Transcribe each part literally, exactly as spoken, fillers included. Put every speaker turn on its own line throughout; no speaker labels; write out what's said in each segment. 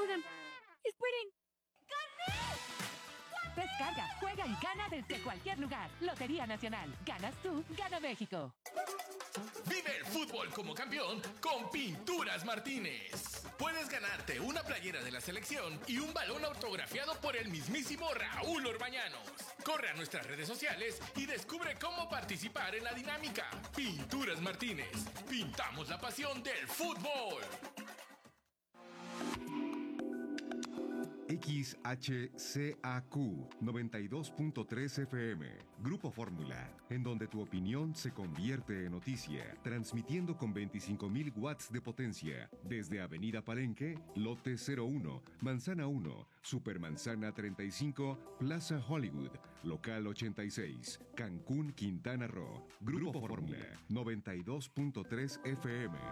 Oigan, esperen.
Descarga, juega y gana desde cualquier lugar. Lotería Nacional. Ganas tú, gana México.
Vive el fútbol como campeón con Pinturas Martínez. Puedes ganarte una playera de la selección y un balón autografiado por el mismísimo Raúl Orbañanos. Corre a nuestras redes sociales y descubre cómo participar en la dinámica. Pinturas Martínez. Pintamos la pasión del fútbol.
X H C A Q noventa y dos punto tres F M, Grupo Fórmula, en donde tu opinión se convierte en noticia, transmitiendo con veinticinco mil watts de potencia, desde Avenida Palenque, Lote cero uno, Manzana uno, Supermanzana treinta y cinco, Plaza Hollywood, Local ochenta y seis, Cancún, Quintana Roo. Grupo Fórmula, noventa y dos punto tres F M.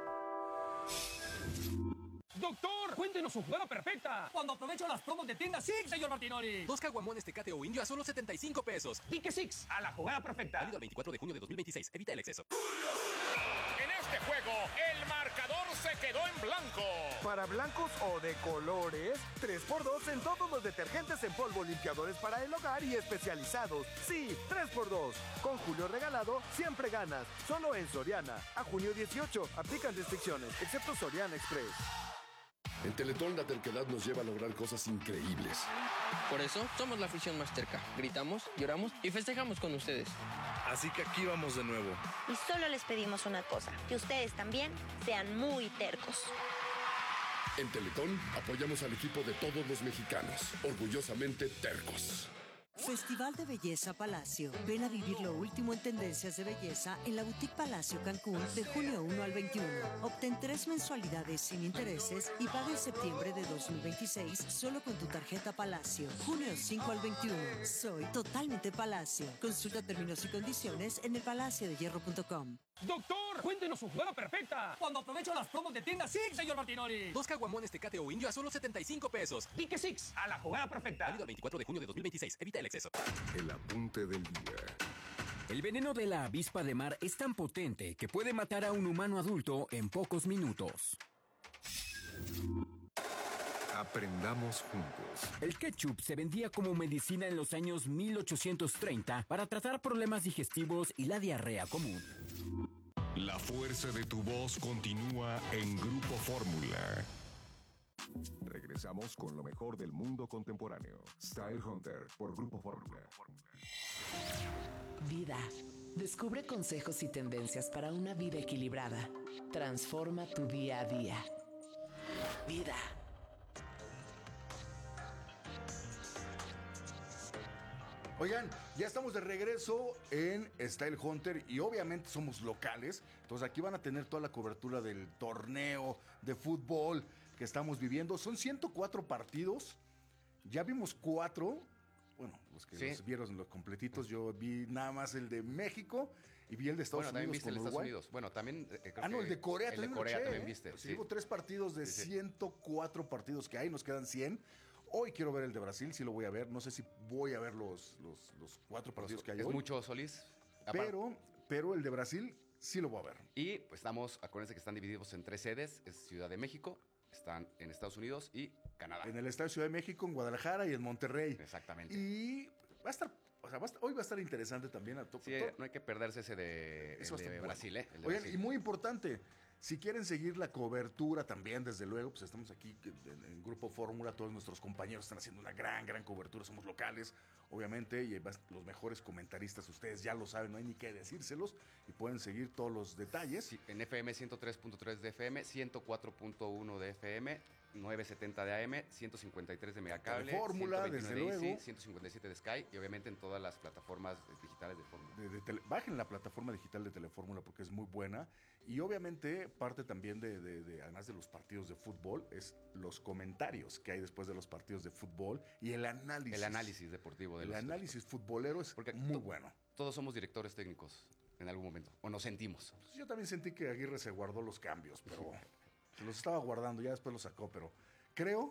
¡Doctor! ¡Cuéntenos su jugada perfecta! Cuando aprovecho las promos de tienda Six, señor Martinoli.
Dos caguamones Tecate o Indio a solo setenta y cinco pesos.
Pique Six, a la jugada perfecta.
Válido el veinticuatro de junio de dos mil veintiséis. Evita el exceso.
En este juego, el marcador se quedó en blanco.
Para blancos o de colores, tres por dos en todos los detergentes en polvo, limpiadores para el hogar y especializados. Sí, tres por dos. Con Julio regalado, siempre ganas. Solo en Soriana. A junio dieciocho. Aplican restricciones, excepto Soriana Express.
En Teletón la terquedad nos lleva a lograr cosas increíbles.
Por eso somos la afición más terca. Gritamos, lloramos y festejamos con ustedes.
Así que aquí vamos de nuevo.
Y solo les pedimos una cosa, que ustedes también sean muy tercos.
En Teletón apoyamos al equipo de todos los mexicanos, orgullosamente tercos.
Festival de Belleza Palacio. Ven a vivir lo último en tendencias de belleza en la Boutique Palacio Cancún de junio uno al veintiuno. Obtén tres mensualidades sin intereses y paga en septiembre de dos mil veintiséis solo con tu tarjeta Palacio. junio cinco al veintiuno. Soy totalmente Palacio. Consulta términos y condiciones en el palacio de hierro punto com.
¡Doctor! ¡Cuéntenos su jugada perfecta! Cuando aprovecho las promos de tienda Six, señor Martinoli.
Dos caguamones Tecate o Indio a solo setenta y cinco pesos.
Pique Six, a la jugada perfecta.
Válido el veinticuatro de junio de dos mil veintiséis. Evita el exceso.
El apunte del día.
El veneno de la avispa de mar es tan potente que puede matar a un humano adulto en pocos minutos.
Aprendamos juntos.
El ketchup se vendía como medicina en los años mil ochocientos treinta para tratar problemas digestivos y la diarrea común.
La fuerza de tu voz continúa en Grupo Fórmula. Regresamos con lo mejor del mundo contemporáneo. Style Hunter por Grupo Fórmula.
Vida. Descubre consejos y tendencias para una vida equilibrada. Transforma tu día a día. Vida.
Oigan, ya estamos de regreso en Style Hunter y obviamente somos locales, entonces aquí van a tener toda la cobertura del torneo de fútbol que estamos viviendo. Son ciento cuatro partidos, ya vimos cuatro, bueno, los que
sí.
los vieron los completitos, yo vi nada más el de México y vi el de Estados
bueno,
Unidos
también viste el de Estados
Uruguay.
Unidos. Bueno, también eh, creo
Ah, no, el de Corea,
el de Corea también viste.
Pues
sí.
Hubo tres partidos de
sí, sí.
ciento cuatro partidos que hay, nos quedan cien. Hoy quiero ver el de Brasil, sí lo voy a ver. No sé si voy a ver los, los, los cuatro partidos que hay
es
hoy.
Es mucho, Solís.
Pero, pero el de Brasil sí lo voy a ver.
Y pues estamos, acuérdense que están divididos en tres sedes. Es Ciudad de México, están en Estados Unidos y Canadá.
En el Estadio Ciudad de México, en Guadalajara y en Monterrey.
Exactamente.
Y va a estar, o sea, va a estar, hoy va a estar interesante también. A to-
Sí,
to-
no hay que perderse ese de,
Eso
el de
está
Brasil,
bueno.
¿eh? El de
Oigan,
Brasil.
y muy importante, si quieren seguir la cobertura también, desde luego, pues estamos aquí en, en Grupo Fórmula, todos nuestros compañeros están haciendo una gran, gran cobertura, somos locales, obviamente, y los mejores comentaristas, ustedes ya lo saben, no hay ni que decírselos, y pueden seguir todos los detalles.
Sí, en F M ciento tres punto tres de F M, ciento cuatro punto uno de F M, novecientos setenta de A M, ciento cincuenta y tres de Megacable,
Fórmula,
ciento veintiuno
desde
de
luego.
ciento cincuenta y siete de Sky y obviamente en todas las plataformas digitales de Fórmula.
De, de tele, bajen la plataforma digital de Telefórmula porque es muy buena y obviamente parte también de, de, de, además de los partidos de fútbol, es los comentarios que hay después de los partidos de fútbol y el análisis.
El análisis deportivo. De
el
los
análisis futbolero es porque muy bueno.
Todos somos directores técnicos en algún momento, o nos sentimos.
Pues yo también sentí que Aguirre se guardó los cambios, pero se los estaba guardando, ya después los sacó, pero creo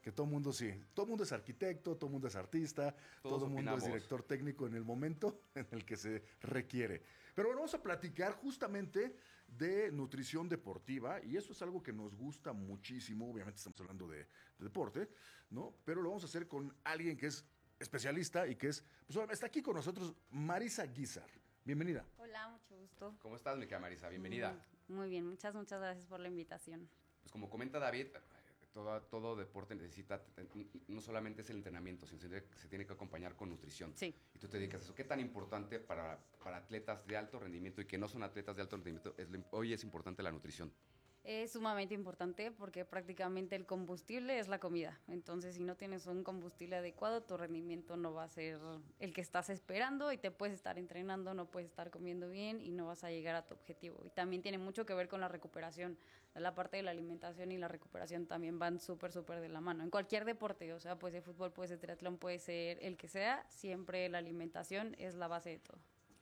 Que todo mundo sí, todo mundo es arquitecto, todo mundo es artista,
Todos
todo mundo es
opinamos.
director técnico en el momento en el que se requiere. Pero bueno, vamos a platicar justamente de nutrición deportiva y eso es algo que nos gusta muchísimo, obviamente estamos hablando de, de deporte, ¿no? Pero lo vamos a hacer con alguien que es especialista y que es, pues bueno, está aquí con nosotros Marisa Guizar. Bienvenida.
Hola, mucho gusto.
¿Cómo estás, mi querida Marisa? Bienvenida.
Muy, muy bien, muchas, muchas gracias por la invitación.
Pues como comenta David, todo, todo deporte necesita, no solamente es el entrenamiento, sino se, se tiene que acompañar con nutrición.
Sí.
Y tú te dedicas a eso. ¿Qué tan importante para, para atletas de alto rendimiento y que no son atletas de alto rendimiento? Es, hoy es importante la nutrición.
Es sumamente importante porque prácticamente el combustible es la comida. Entonces, si no tienes un combustible adecuado, tu rendimiento no va a ser el que estás esperando y te puedes estar entrenando, no puedes estar comiendo bien y no vas a llegar a tu objetivo. Y también tiene mucho que ver con la recuperación. La parte de la alimentación y la recuperación también van súper, súper de la mano. En cualquier deporte, o sea, puede ser fútbol, puede ser triatlón, puede ser el que sea, siempre la alimentación es la base de todo.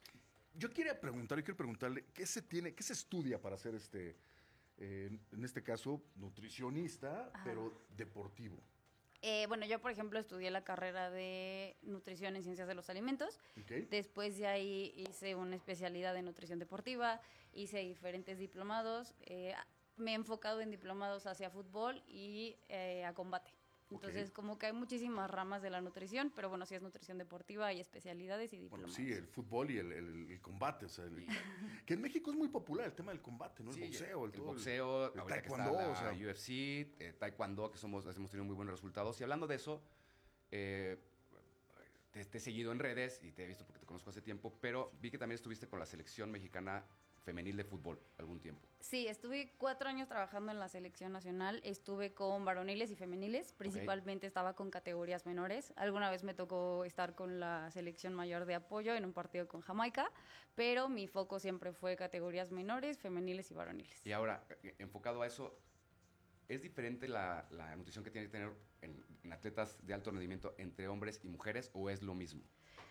Yo quería preguntar, yo quiero preguntarle, ¿qué se tiene, qué se estudia para hacer este, eh, en este caso, nutricionista,
Ajá.
pero deportivo?
Eh, bueno, yo, por ejemplo, estudié la carrera de nutrición en ciencias de los alimentos.
Okay.
Después de ahí hice una especialidad en nutrición deportiva, hice diferentes diplomados. Eh, me he enfocado en diplomados hacia fútbol y eh, a combate. Entonces,
Ok.
como que hay muchísimas ramas de la nutrición, pero bueno, si es nutrición deportiva, hay especialidades y diplomados.
Bueno, sí, el fútbol y el, el- el combate, o sea, el- que en México es muy popular el tema del combate, ¿no? El
Sí,
boxeo, el,
el
todo
boxeo,
el
ahorita que
taekwondo,
está la
o sea,
U F C, eh, taekwondo, que somos, hemos tenido muy buenos resultados. Y hablando de eso, eh, te, te he seguido en redes y te he visto porque te conozco hace tiempo, pero vi que también estuviste con la selección mexicana femenil de fútbol algún tiempo.
Sí, estuve cuatro años trabajando en la selección nacional. Estuve con varoniles y femeniles. Principalmente estaba con categorías menores. Alguna vez me tocó estar con la selección mayor de apoyo en un partido con Jamaica, pero mi foco siempre fue categorías menores, femeniles y varoniles.
Y ahora, eh, enfocado a eso, ¿es diferente la, la nutrición que tiene que tener en, en atletas de alto rendimiento entre hombres y mujeres o es lo mismo?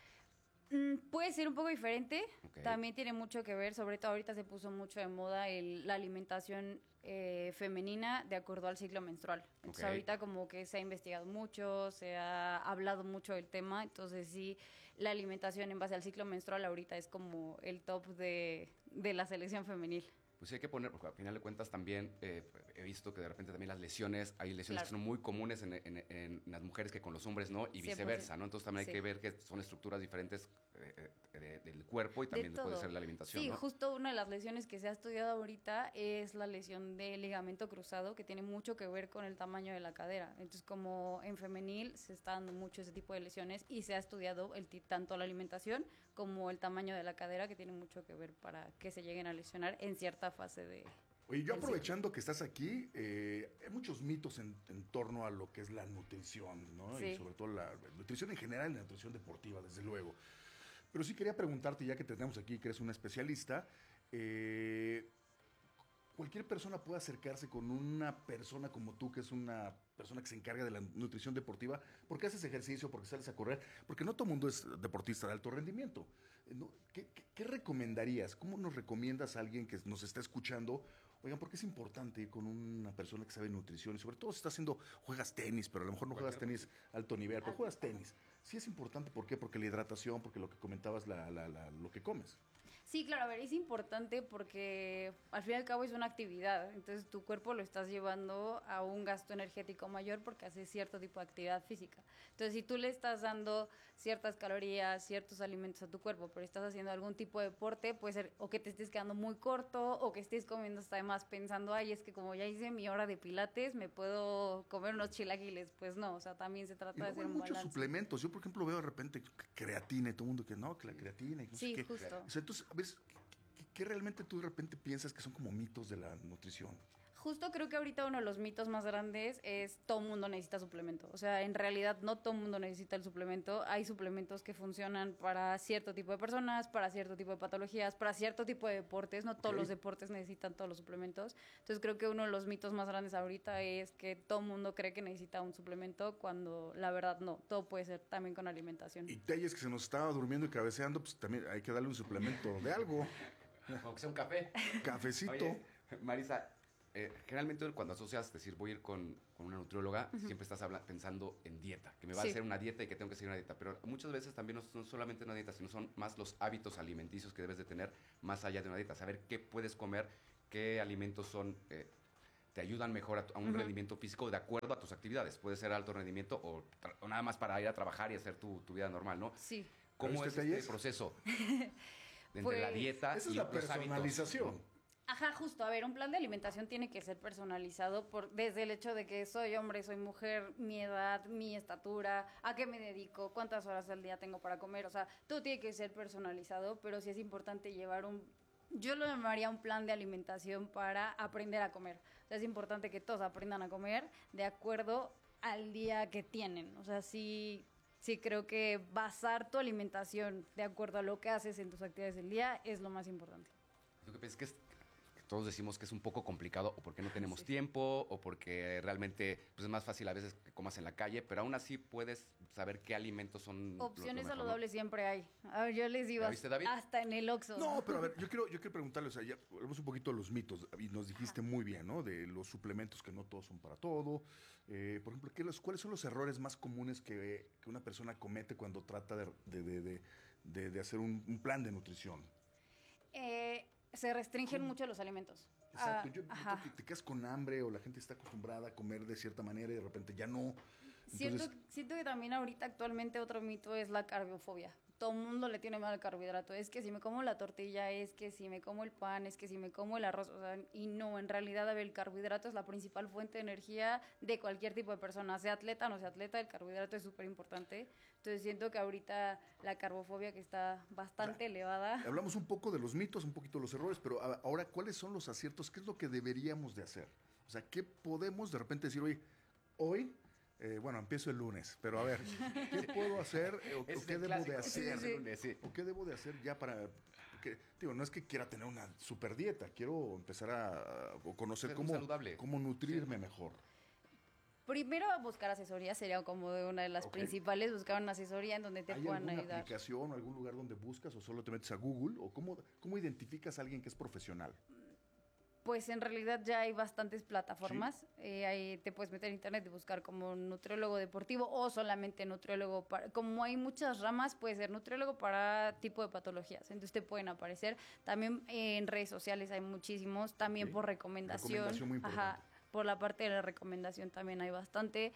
Mm, puede ser un poco diferente.
Ok.
También tiene mucho que ver, sobre todo ahorita se puso mucho de moda el- la alimentación eh, femenina de acuerdo al ciclo menstrual. Entonces
Ok.
ahorita como que se ha investigado mucho, se ha hablado mucho del tema, entonces sí, la alimentación en base al ciclo menstrual ahorita es como el top de, de la selección femenil.
Pues sí hay que poner, porque al final de cuentas también eh, he visto que de repente también las lesiones, hay lesiones
Claro.
que son muy comunes en, en- en las mujeres que con los hombres no, y
cien por ciento.
viceversa, ¿no? Entonces también hay
Sí.
que ver que son estructuras diferentes eh, eh, de- del cuerpo y también
De
puede
todo.
ser la alimentación,
Sí,
¿no?
justo una de las lesiones que se ha estudiado ahorita es la lesión del ligamento cruzado, que tiene mucho que ver con el tamaño de la cadera. Entonces, como en femenil se está dando mucho ese tipo de lesiones y se ha estudiado el, ti- tanto la alimentación como el tamaño de la cadera, que tiene mucho que ver para que se lleguen a lesionar en cierta fase de...
Oye, yo
del
aprovechando que estás aquí, eh, hay muchos mitos en, en torno a lo que es la nutrición, ¿no?
Sí.
Y sobre todo la nutrición en general y la nutrición deportiva, desde luego. Pero sí quería preguntarte, ya que te tenemos aquí, que eres una especialista, eh, ¿cualquier persona puede acercarse con una persona como tú, que es una persona que se encarga de la nutrición deportiva? ¿Por qué haces ejercicio? ¿Por qué sales a correr? Porque no todo el mundo es deportista de alto rendimiento. ¿No? ¿Qué, qué, qué recomendarías? ¿Cómo nos recomiendas a alguien que nos está escuchando? Oigan, porque es importante ir con una persona que sabe nutrición y sobre todo si estás haciendo, juegas tenis, pero a lo mejor no juegas tenis alto nivel, pero juegas tenis. Sí es importante, ¿por qué? Porque la hidratación, porque lo que comentabas, la, la, la, lo que comes.
Sí, claro, a ver, es importante porque al fin y al cabo es una actividad, entonces tu cuerpo lo estás llevando a un gasto energético mayor porque haces cierto tipo de actividad física. Entonces, si tú le estás dando ciertas calorías, ciertos alimentos a tu cuerpo, pero estás haciendo algún tipo de deporte, puede ser o que te estés quedando muy corto o que estés comiendo hasta además pensando, ay, es que como ya hice mi hora de pilates, me puedo comer unos chilaquiles. Pues no, o sea, también se
Y
trata de
luego
hacer
hay
un
muchos
balance.
suplementos. Yo, por ejemplo, veo de repente creatina y todo el mundo que no, que la creatina y no
Sí,
sé qué.
justo.
O sea, entonces, a ver, ¿qué, qué realmente tú de repente piensas que son como mitos de la nutrición?
Justo creo que ahorita uno de los mitos más grandes es todo mundo necesita suplemento. O sea, en realidad no todo mundo necesita el suplemento. Hay suplementos que funcionan para cierto tipo de personas, para cierto tipo de patologías, para cierto tipo de deportes. No todos
Ok.
los deportes necesitan todos los suplementos. Entonces creo que uno de los mitos más grandes ahorita es que todo mundo cree que necesita un suplemento cuando la verdad no. Todo puede ser también con alimentación.
Y Telles, que se nos estaba durmiendo y cabeceando, pues también hay que darle un suplemento de algo.
Aunque sea un café.
Cafecito.
Oye, Marisa, eh, generalmente cuando asocias decir voy a ir con, con una nutrióloga,
Ujú.
siempre estás habla- pensando en dieta, que me va
Sí.
a hacer una dieta y que tengo que seguir una dieta. Pero muchas veces también no son solamente una dieta, sino son más los hábitos alimenticios que debes de tener más allá de una dieta. Saber qué puedes comer, qué alimentos son... eh, te ayudan mejor a, tu- a un
Ujú.
rendimiento físico de acuerdo a tus actividades. Puede ser alto rendimiento o, tra- o nada más para ir a trabajar y hacer tu, tu vida normal, ¿no?
Sí.
¿Cómo
¿Pero
es
este
este
detalles?
proceso entre
Pues,
la dieta
Esa
y
es la
los hábitos?
personalización.
Ajá, justo. A ver, un plan de alimentación tiene que ser personalizado por desde el hecho de que soy hombre, soy mujer, mi edad, mi estatura, a qué me dedico, cuántas horas al día tengo para comer. O sea, todo tiene que ser personalizado, pero sí es importante llevar un... Yo lo llamaría un plan de alimentación para aprender a comer. O sea, es importante que todos aprendan a comer de acuerdo al día que tienen. O sea, sí, sí creo que basar tu alimentación de acuerdo a lo que haces en tus actividades del día es lo más importante.
¿Tú qué piensas? Que es, que todos decimos que es un poco complicado o porque no tenemos tiempo o porque realmente pues, es más fácil a veces que comas en la calle, pero aún así puedes saber qué alimentos son lo- lo
Opciones
mejor, ¿no?
saludables siempre hay. A ver, yo les digo
¿Ya viste, David?
hasta en el Oxxo.
No, pero a ver, yo quiero, yo quiero preguntarle, o sea, ya hablamos un poquito de los mitos, y nos dijiste muy bien, ¿no? De los suplementos que no todos son para todo. Eh, por ejemplo, ¿qué los, ¿cuáles son los errores más comunes que, que una persona comete cuando trata de, de, de, de- de- de hacer un, un plan de nutrición?
Eh, se restringen mucho los alimentos.
Exacto,
Ah,
yo noto
ajá.
que te quedas con hambre o la gente está acostumbrada a comer de cierta manera y de repente ya no.
Siento,
Entonces,
siento que también ahorita actualmente otro mito es la carbiofobia. Todo el mundo le tiene mal al carbohidrato. Es que si me como la tortilla, es que si me como el pan, es que si me como el arroz. O sea, y no, en realidad, a ver, el carbohidrato es la principal fuente de energía de cualquier tipo de persona. Sea atleta o no sea atleta, el carbohidrato es súper importante. Entonces siento que ahorita la carbofobia que está bastante elevada.
hablamos un poco de los mitos, un poquito de los errores, pero a- ahora, ¿cuáles son los aciertos? ¿Qué es lo que deberíamos de hacer? O sea, ¿qué podemos de repente decir, oye, hoy, eh, bueno, empiezo el lunes, pero a ver, ¿qué puedo hacer eh, o, o
Es
qué
el
debo
clásico,
de hacer?
sí, sí. Lunes, sí.
¿O qué debo de hacer ya para...? Porque, digo, no es que quiera tener una super dieta, quiero empezar a, a conocer
Ser
cómo,
saludable.
cómo nutrirme mejor.
Primero, buscar asesoría sería como de una de las
Ok.
principales, buscar una asesoría en donde te
¿Hay
puedan
alguna
ayudar.
aplicación o algún lugar donde buscas o solo te metes a Google? ¿O cómo, cómo identificas a alguien que es profesional?
Pues en realidad ya hay bastantes plataformas. Eh, ahí te puedes meter en internet y buscar como nutriólogo deportivo o solamente nutriólogo para... Como hay muchas ramas, puede ser nutriólogo para tipo de patologías. Entonces te pueden aparecer. También eh, en redes sociales hay muchísimos. También
Ok.
por recomendación.
Recomendación muy importante.
Ajá, por la parte de la recomendación también hay bastante.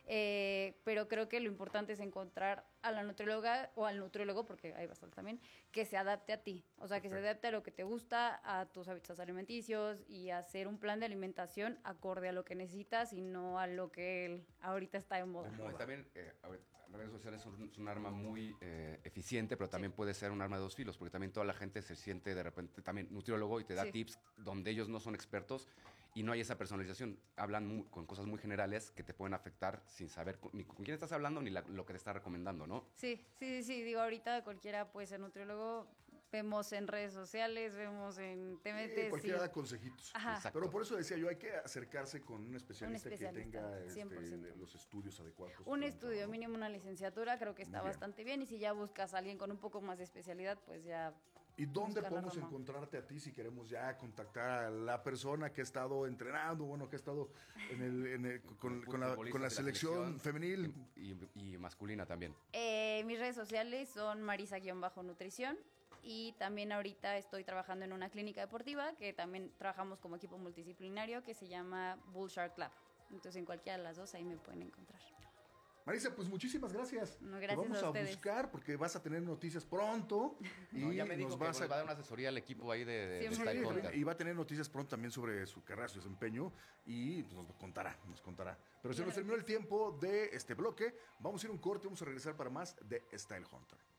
Eh, pero creo que lo importante es encontrar a la nutrióloga o al nutriólogo, porque hay bastante también, que se adapte a ti. O sea, que se adapte a lo que te gusta, a tus hábitos alimenticios y hacer un plan de alimentación acorde a lo que necesitas y no a lo que él ahorita está de moda.
No, y también eh, a ver, las redes sociales son, son un arma muy eh, eficiente, pero también puede ser un arma de dos filos, porque también toda la gente se siente de repente también nutriólogo y te da
Sí.
tips donde ellos no son expertos y no hay esa personalización. Hablan mu- con cosas muy generales que te pueden afectar sin saber con, ni con quién estás hablando ni la- lo que te está recomendando, ¿no?
Sí, sí, sí, sí, digo, ahorita cualquiera puede ser nutriólogo. Vemos en redes sociales, vemos en... Te
Sí,
metes
cualquiera
y-
da consejitos.
Ajá. Exacto.
Pero por eso decía yo, hay que acercarse con un especialista,
especialista,
que tenga este,
cien por ciento.
los estudios adecuados.
Un estudio mínimo, una licenciatura, creo que está
Muy bien.
bastante bien. Y si ya buscas a alguien con un poco más de especialidad, pues ya...
¿Y dónde
buscar la
podemos
rama.
encontrarte a ti si queremos ya contactar a la persona que ha estado entrenando, bueno, que ha estado en el, en el- con, con la,
Futbolistas
con la
de
selección femenil?
Y, y masculina también.
Eh, mis redes sociales son marisa-nutrición. Y también ahorita estoy trabajando en una clínica deportiva que también trabajamos como equipo multidisciplinario que se llama Bull Shark Club. Entonces en cualquiera de las dos ahí me pueden encontrar.
Marisa, pues muchísimas gracias.
No,
Te
gracias
vamos
a
a,
ustedes.
buscar porque vas a tener noticias pronto. Y
No, ya me dijo
nos
que
vas
nos
a
va a dar una asesoría al equipo ahí de, de, de
Sí,
Style Hunter.
y va a tener noticias pronto también sobre su carrera, su desempeño y pues, nos contará, nos contará. Pero se nos terminó el tiempo de este bloque. Vamos a ir a un corte, vamos a regresar para más de Style Hunter.